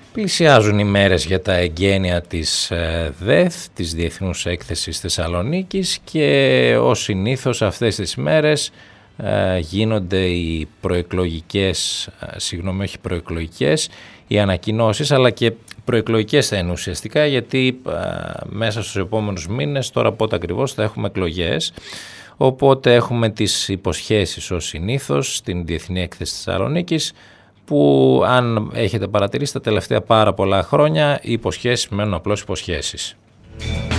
Πλησιάζουν οι μέρες για τα εγγένεια της ΔΕΘ, της Διεθνούς Έκθεσης Θεσσαλονίκης, και ως συνήθως αυτές τις μέρες γίνονται οι οι ανακοινώσεις, αλλά και προεκλογικές θα είναι ουσιαστικά, γιατί μέσα στους επόμενους μήνες, τώρα πότε ακριβώς, θα έχουμε εκλογές. Οπότε έχουμε τις υποσχέσεις ως συνήθως στην Διεθνή Έκθεση Θεσσαλονίκης, που αν έχετε παρατηρήσει τα τελευταία πάρα πολλά χρόνια οι υποσχέσεις μένουν απλώς υποσχέσεις.